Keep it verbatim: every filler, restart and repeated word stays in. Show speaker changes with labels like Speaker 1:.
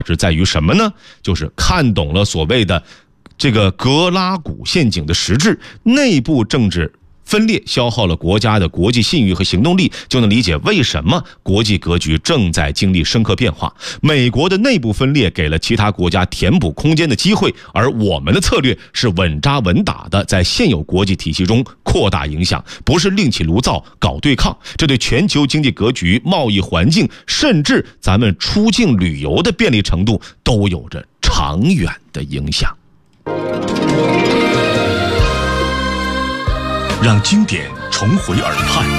Speaker 1: 是在于什么呢？就是看懂了所谓的这个格拉古陷阱的实质，内部政治分裂消耗了国家的国际信誉和行动力，就能理解为什么国际格局正在经历深刻变化。美国的内部分裂给了其他国家填补空间的机会，而我们的策略是稳扎稳打的在现有国际体系中扩大影响，不是另起炉灶搞对抗。这对全球经济格局、贸易环境，甚至咱们出境旅游的便利程度都有着长远的影响。
Speaker 2: 让经典重回耳畔，